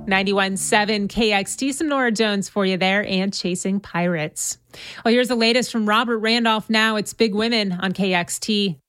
91.7 KXT, some Nora Jones for you there, and Chasing Pirates. Well, here's the latest from Robert Randolph now. It's Big Women on KXT.